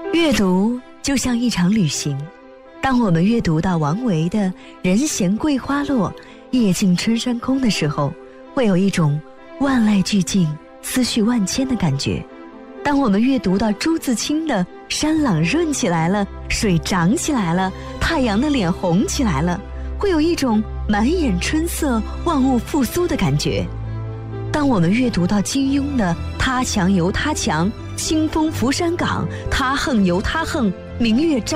阅读就像一场旅行，当我们阅读到王维的“人闲桂花落，夜静春山空”的时候，会有一种万籁俱静、思绪万千的感觉。当我们阅读到朱自清的“山朗润起来了，水涨起来了，太阳的脸红起来了”，会有一种满眼春色、万物复苏的感觉。当我们阅读到金庸的“他强由他强，清风拂山岗，他横由他横，明月照